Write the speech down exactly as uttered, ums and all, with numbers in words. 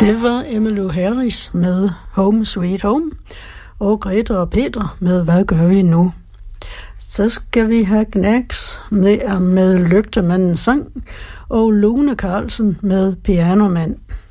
Det var Emmylou Harris med Home Sweet Home, og Grete og Peter med Hvad gør vi nu? Så skal vi have Knacks med, med Lygtemandens sang, og Lone Carlsen med Pianomand.